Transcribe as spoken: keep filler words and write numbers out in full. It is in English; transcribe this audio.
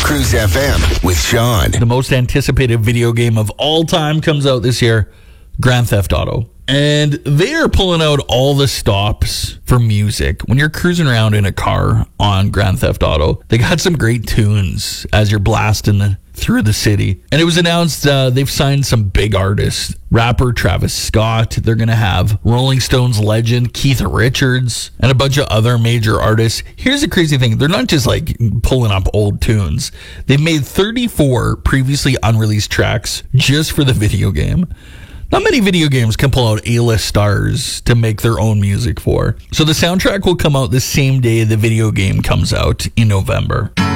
Cruise F M with Sean. The most anticipated video game of all time comes out this year, Grand Theft Auto. And they are pulling out all the stops for music. When you're cruising around in a car on Grand Theft Auto, they got some great tunes as you're blasting the, through the city. And it was announced uh, they've signed some big artists. Rapper Travis Scott. They're going to have Rolling Stones legend Keith Richards and a bunch of other major artists. Here's the crazy thing. They're not just like pulling up old tunes. They've made thirty-four previously unreleased tracks just for the video game. Not many video games can pull out A-list stars to make their own music for. So the soundtrack will come out the same day the video game comes out in November.